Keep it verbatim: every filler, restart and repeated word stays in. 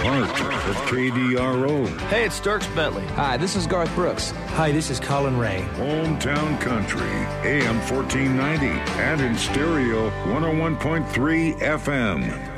Heart of K D R O. Hey, it's Dierks Bentley. Hi, this is Garth Brooks. Hi, this is Colin Ray. Hometown Country, A M fourteen ninety, and in stereo, one oh one point three F M.